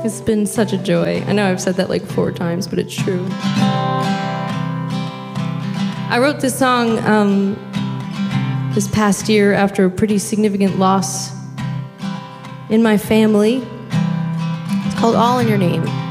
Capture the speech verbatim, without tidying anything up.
It's been such a joy. I know I've said that like four times, but it's true. I wrote this song um, this past year after a pretty significant loss in my family. It's called All in Your Name.